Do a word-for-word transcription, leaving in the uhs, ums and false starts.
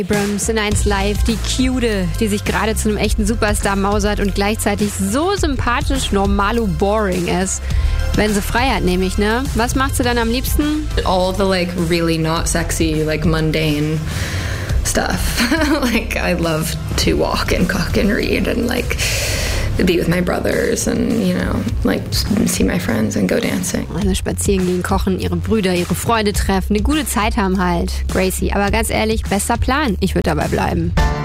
Abrams in eins Live, die Cude, die sich gerade zu einem echten Superstar mausert und gleichzeitig so sympathisch normalo boring ist. Wenn sie frei hat, nämlich, ne? Was macht sie dann am liebsten? All the like really not sexy, like mundane stuff. Like I love to walk and cook and read and like be with my brothers and, you know, like see my friends and go dancing. Also spazieren gehen, kochen, ihre Brüder, ihre Freunde treffen, eine gute Zeit haben halt. Gracie, aber ganz ehrlich, bester Plan. Ich würde dabei bleiben.